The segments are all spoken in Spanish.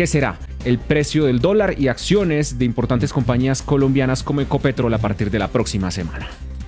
qué será el precio del dólar y acciones de importantes compañías colombianas como Ecopetrol a partir de la próxima semana.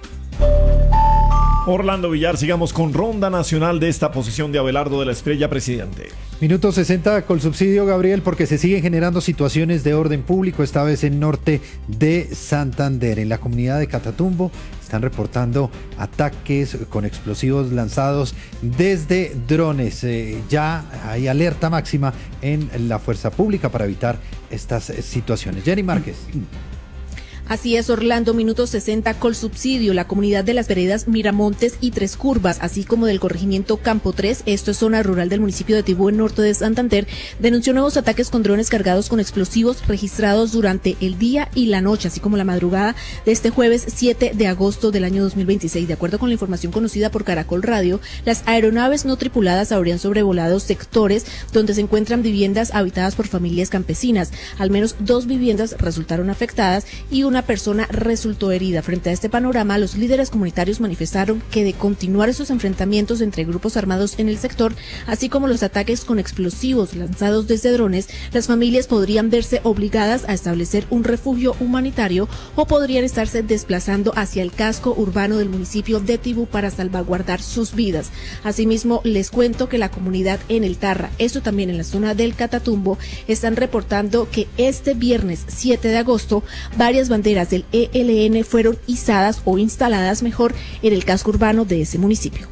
Orlando Villar, sigamos con ronda nacional de esta posición de Abelardo de la Espriella, presidente. Minuto 60 con subsidio, Gabriel, porque se siguen generando situaciones de orden público, esta vez en norte de Santander. En la comunidad de Catatumbo están reportando ataques con explosivos lanzados desde drones. Ya hay alerta máxima en la fuerza pública para evitar estas situaciones. Jenny Márquez. Así es, Orlando, minuto 60 con subsidio. La comunidad de las veredas Miramontes y Tres Curvas, así como del corregimiento Campo 3, esto es zona rural del municipio de Tibú, en norte de Santander, denunció nuevos ataques con drones cargados con explosivos registrados durante el día y la noche, así como la madrugada de este jueves 7 de agosto del año 2026. De acuerdo con la información conocida por Caracol Radio, las aeronaves no tripuladas habrían sobrevolado sectores donde se encuentran viviendas habitadas por familias campesinas. Al menos 2 viviendas resultaron afectadas y una persona resultó herida. Frente a este panorama, los líderes comunitarios manifestaron que de continuar esos enfrentamientos entre grupos armados en el sector, así como los ataques con explosivos lanzados desde drones, las familias podrían verse obligadas a establecer un refugio humanitario o podrían estarse desplazando hacia el casco urbano del municipio de Tibú para salvaguardar sus vidas. Asimismo, les cuento que la comunidad en El Tarra, esto también en la zona del Catatumbo, están reportando que este viernes 7 de agosto varias banderas del ELN fueron izadas o instaladas mejor en el casco urbano de ese municipio.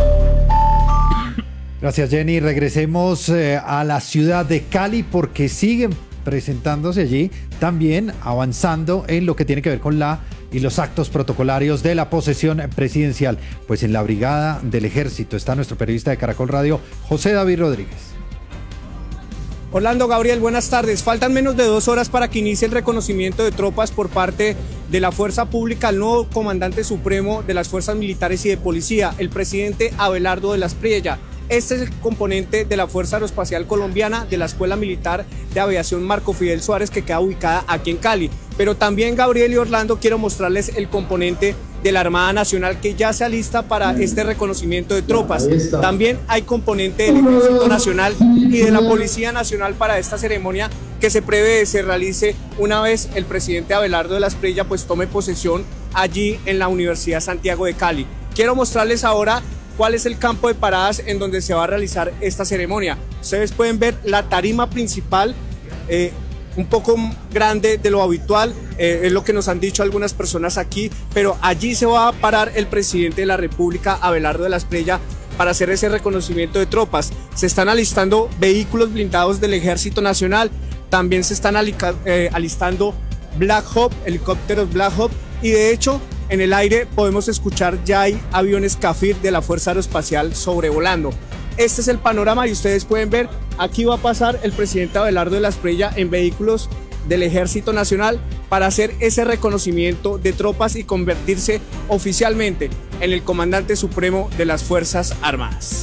Gracias, Jenny. Regresemos a la ciudad de Cali porque siguen presentándose allí, también avanzando en lo que tiene que ver con los actos protocolarios de la posesión presidencial. Pues en la brigada del ejército está nuestro periodista de Caracol Radio, José David Rodríguez. Orlando, Gabriel, buenas tardes. Faltan menos de 2 horas para que inicie el reconocimiento de tropas por parte de la Fuerza Pública al nuevo comandante supremo de las Fuerzas Militares y de Policía, el presidente Abelardo de la Espriella. Este es el componente de la Fuerza Aeroespacial Colombiana de la Escuela Militar de Aviación Marco Fidel Suárez, que queda ubicada aquí en Cali. Pero también, Gabriel y Orlando, quiero mostrarles el componente de la Armada Nacional que ya se alista para este reconocimiento de tropas. También hay componente del Ejército Nacional y de la Policía Nacional para esta ceremonia que se prevé se realice una vez el presidente Abelardo de la Espriella pues tome posesión allí en la Universidad Santiago de Cali. Quiero mostrarles ahora cuál es el campo de paradas en donde se va a realizar esta ceremonia. Ustedes pueden ver la tarima principal, un poco grande de lo habitual, es lo que nos han dicho algunas personas aquí, pero allí se va a parar el presidente de la República, Abelardo de la Espriella, para hacer ese reconocimiento de tropas. Se están alistando vehículos blindados del Ejército Nacional, también se están alistando Black Hawk, helicópteros Black Hawk, y de hecho en el aire podemos escuchar ya hay aviones Kafir de la Fuerza Aeroespacial sobrevolando. Este es el panorama y ustedes pueden ver, aquí va a pasar el presidente Abelardo de la Espriella en vehículos del Ejército Nacional para hacer ese reconocimiento de tropas y convertirse oficialmente en el comandante supremo de las Fuerzas Armadas.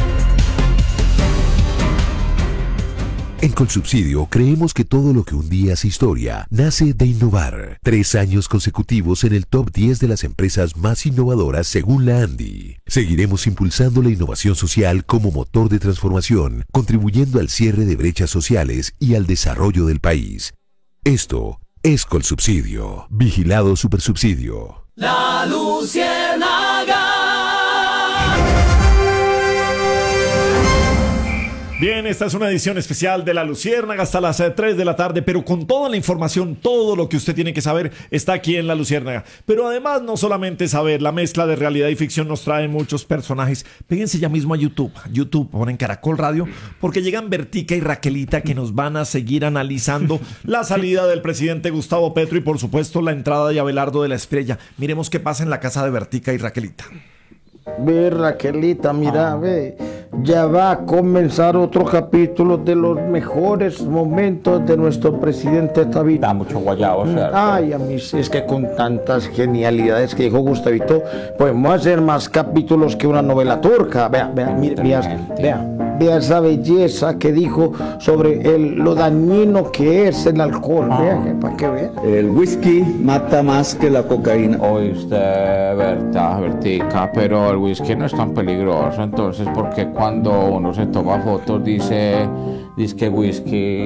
En Colsubsidio creemos que todo lo que un día hace historia nace de innovar. 3 años consecutivos en el top 10 de las empresas más innovadoras según la ANDI. Seguiremos impulsando la innovación social como motor de transformación, contribuyendo al cierre de brechas sociales y al desarrollo del país. Esto es Colsubsidio. Vigilado Supersubsidio. La Luciérnaga. Bien, esta es una edición especial de La Luciérnaga hasta las 3 de la tarde, pero con toda la información, todo lo que usted tiene que saber está aquí en La Luciérnaga. Pero además, no solamente saber, la mezcla de realidad y ficción nos trae muchos personajes. Péguense ya mismo a YouTube, ponen Caracol Radio, porque llegan Bertica y Raquelita que nos van a seguir analizando la salida del presidente Gustavo Petro y por supuesto la entrada de Abelardo de la Espriella. Miremos qué pasa en la casa de Bertica y Raquelita. Ve, Raquelita, mira, ve, ya va a comenzar otro capítulo de los mejores momentos de nuestro presidente David. Da mucho guayabo, ¿cierto? Ay, a mí es que con tantas genialidades que dijo Gustavito, podemos hacer más capítulos que una novela turca. Vea, vea esa belleza que dijo sobre lo dañino que es el alcohol. Vea, para que vea. El whisky mata más que la cocaína. Oye usted, Bertica, pero el whisky no es tan peligroso, entonces, porque cuando uno se toma fotos dice que whisky